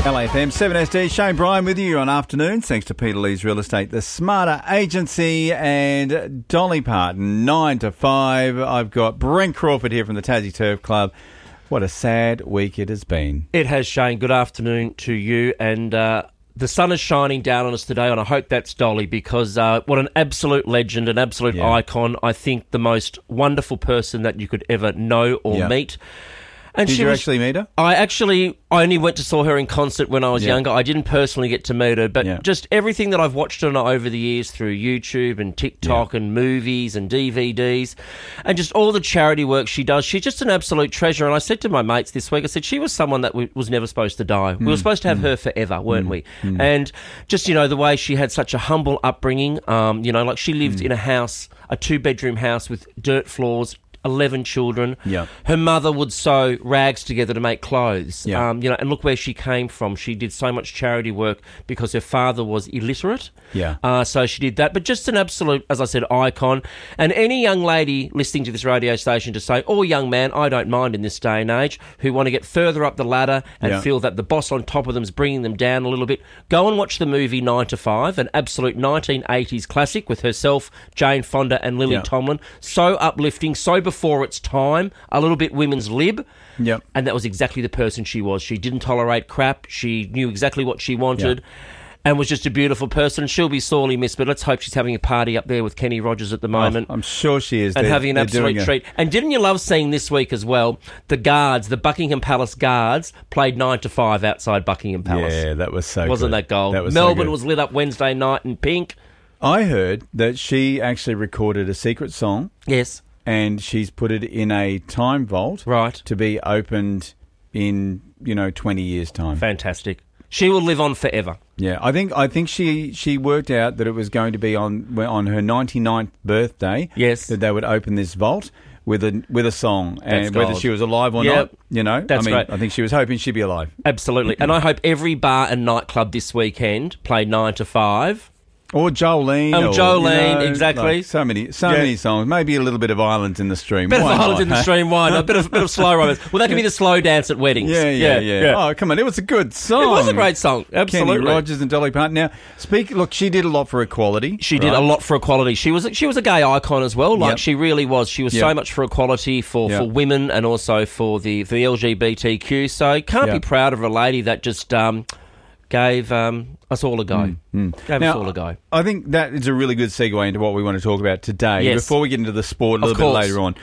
LAFM 7SD, Shane Bryan with you on afternoons, thanks to Peter Lee's Real Estate, the Smarter Agency, and Dolly Parton, 9 to 5. I've got Brent Crawford here from the Tassie Turf Club. What a sad week it has been. It has, Shane. Good afternoon to you. And the sun is shining down on us today, and I hope that's Dolly, because what an absolute legend, an absolute icon. I think the most wonderful person that you could ever know or meet. And Did you actually meet her? I only went to saw her in concert when I was younger. I didn't personally get to meet her, but just everything that I've watched on her over the years through YouTube and TikTok and movies and DVDs and just all the charity work she does, she's just an absolute treasure. And I said to my mates this week, I said, she was someone that was never supposed to die. We were supposed to have her forever, weren't we? And just, the way she had such a humble upbringing, like she lived in a house, a 2-bedroom house with dirt floors, 11 children. Her mother would sew rags together to make clothes. And look where she came from. She did so much charity work because her father was illiterate. So she did that. But just an absolute, as I said, icon. And any young lady listening to this radio station to say, or young man, I don't mind in this day and age, who want to get further up the ladder and feel that the boss on top of them is bringing them down a little bit, go and watch the movie 9 to 5, an absolute 1980s classic with herself, Jane Fonda and Lily Tomlin. So uplifting, so before its time, a little bit women's lib. And that was exactly the person she was. She didn't tolerate crap. She knew exactly what she wanted and was just a beautiful person. She'll be sorely missed, but let's hope she's having a party up there with Kenny Rogers at the moment. I'm sure she is. And having an absolute treat. And didn't you love seeing this week as well, the guards, the Buckingham Palace guards, played 9 to 5 outside Buckingham Palace. Yeah, that was so Wasn't good. that gold? That was Melbourne was lit up Wednesday night in pink. I heard that she actually recorded a secret song. Yes. And she's put it in a time vault to be opened in, 20 years' time. Fantastic. She will live on forever. Yeah, I think she worked out that it was going to be on her 99th birthday. Yes. That they would open this vault with a song. And whether she was alive or not, That's great. I think she was hoping she'd be alive. Absolutely. And I hope every bar and nightclub this weekend played 9 to 5. Or Jolene. Jolene, exactly. Like so many songs. Maybe a little bit of Islands in the Stream. Bit of Islands in the Stream, why not? A bit of slow romance. Well, that could be the slow dance at weddings. Yeah. Oh, come on. It was a good song. It was a great song. Absolutely. Kenny Rogers and Dolly Parton. Now, look, she did a lot for equality. She did a lot for equality. She was a gay icon as well. She really was. She was so much for equality for women and also for the LGBTQ. So can't be proud of a lady that just gave us all a go. Gave us all a go. I think that is a really good segue into what we want to talk about today. Yes. Before we get into the sport a little bit later on.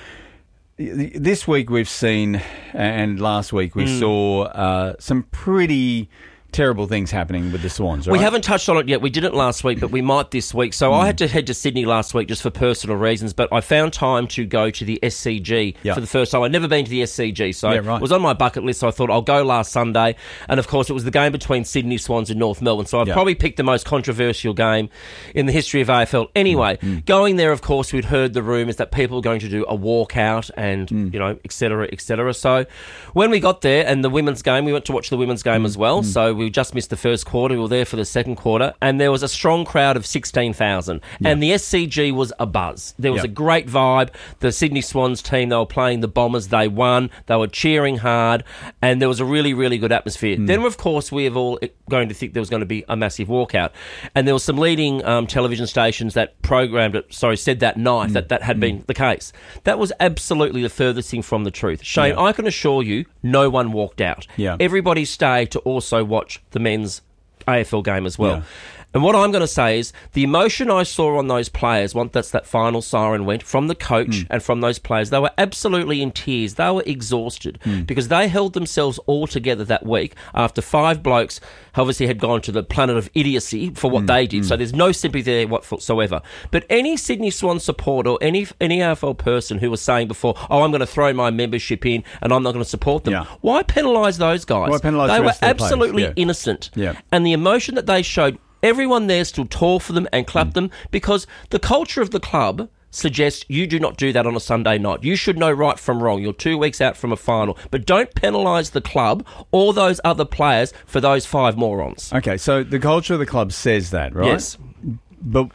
This week we've seen, and last week we saw some pretty terrible things happening with the Swans, right? We haven't touched on it yet. We didn't last week, but we might this week. So I had to head to Sydney last week just for personal reasons, but I found time to go to the SCG for the first time. I'd never been to the SCG, so it was on my bucket list, so I thought I'll go last Sunday. And, of course, it was the game between Sydney Swans and North Melbourne, so I've probably picked the most controversial game in the history of AFL. Anyway, going there, of course, we'd heard the rumours that people were going to do a walkout and, et cetera, et cetera. So when we got there and the women's game, we went to watch the women's game as well, so we just missed the first quarter. We were there for the second quarter, and there was a strong crowd of 16,000, and the SCG was abuzz. There was a great vibe. The Sydney Swans team, they were playing the Bombers. They won. They were cheering hard, and there was a really, really good atmosphere. Then, of course, we have all going to think there was going to be a massive walkout, and there were some leading television stations that said that night that had been the case. That was absolutely the furthest thing from the truth. Shane, I can assure you, no one walked out. Everybody stayed to also watch the men's AFL game as well. And what I'm going to say is the emotion I saw on those players once that final siren went from the coach and from those players, they were absolutely in tears. They were exhausted because they held themselves all together that week after 5 blokes obviously had gone to the planet of idiocy for what they did. So there's no sympathy there whatsoever. But any Sydney Swan supporter or any AFL person who was saying before, I'm going to throw my membership in and I'm not going to support them, why penalise those guys? Why penalise they the were rest of the players? absolutely innocent. And the emotion that they showed, everyone there stood tall for them and clapped them because the culture of the club suggests you do not do that on a Sunday night. You should know right from wrong. You're 2 weeks out from a final. But don't penalise the club or those other players for those 5 morons. Okay, so the culture of the club says that, right? Yes. But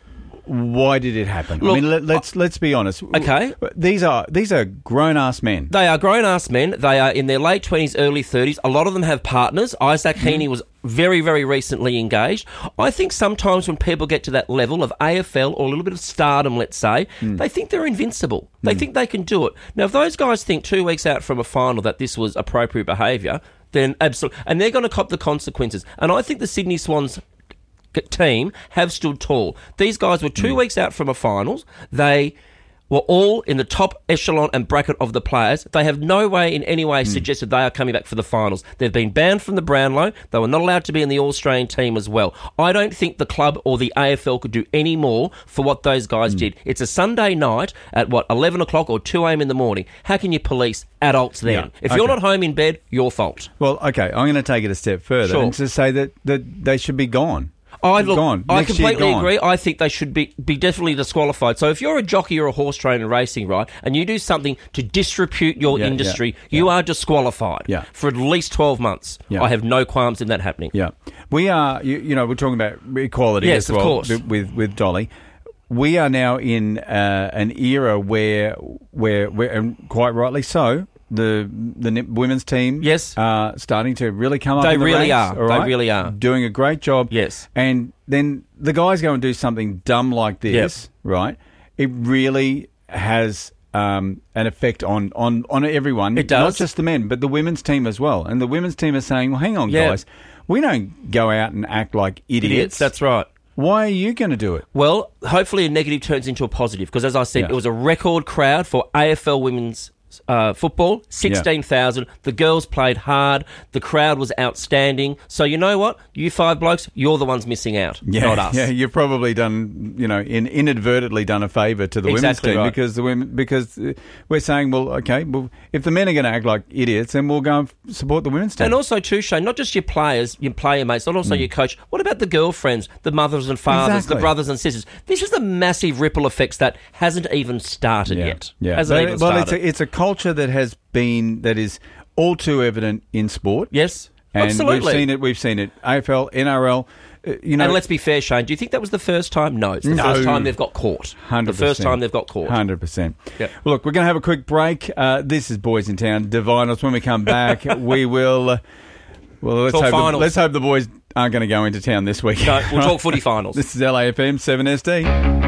Why did it happen? Look, I mean, let's be honest. Okay. These are grown-ass men. They are grown-ass men. They are in their late 20s, early 30s. A lot of them have partners. Isaac Heaney was very, very recently engaged. I think sometimes when people get to that level of AFL or a little bit of stardom, let's say, they think they're invincible. They think they can do it. Now, if those guys think 2 weeks out from a final that this was appropriate behaviour, then absolutely. And they're going to cop the consequences. And I think the Sydney Swans team have stood tall. These guys were 2 weeks out from a finals. They were all in the top echelon and bracket of the players. They have no way in any way suggested they are coming back for the finals. They've been banned from the Brownlow. They were not allowed to be in the All-Australian team as well. I don't think the club or the AFL could do any more for what those guys did. It's a Sunday night at, 11 o'clock or 2 a.m. in the morning. How can you police adults then? Yeah. If you're not home in bed, your fault. Well, okay, I'm going to take it a step further and to say that they should be gone. I Next completely year, agree. I think they should be definitely disqualified. So if you're a jockey or a horse trainer racing, right, and you do something to disrepute your industry, you are disqualified for at least 12 months. Yeah. I have no qualms in that happening. Yeah. We are, we're talking about equality as well, of course. with Dolly. We are now in an era where, and quite rightly so, the women's team are starting to really come up in the ranks. They really are. Doing a great job. Yes. And then the guys go and do something dumb like this, right? It really has an effect on everyone. It does. Not just the men, but the women's team as well. And the women's team are saying, well, hang on, guys. We don't go out and act like idiots. That's right. Why are you going to do it? Well, hopefully a negative turns into a positive because, as I said, it was a record crowd for AFL women's football, 16,000. The girls played hard. The crowd was outstanding. So you know what? You five blokes, you're the ones missing out, not us. Yeah, you've probably done, inadvertently done a favour to the women's team because we're saying, well, okay, well, if the men are going to act like idiots, then we'll go and support the women's team. And also too, Shane, not just your players, your player mates, but also your coach. What about the girlfriends, the mothers and fathers, the brothers and sisters? This is the massive ripple effects that hasn't even started yet. Yeah, hasn't even started. It's a culture that is all too evident in sport. Yes, and absolutely. We've seen it. AFL, NRL. And let's be fair, Shane. Do you think that was the first time? No, it's the first time they've got caught. 100%. The first time they've got caught. 100%. Yep. Well, look, we're going to have a quick break. This is Boys in Town, Divinals. When we come back, we will. Let's hope the boys aren't going to go into town this week. No, we'll talk footy finals. This is LAFM 7SD.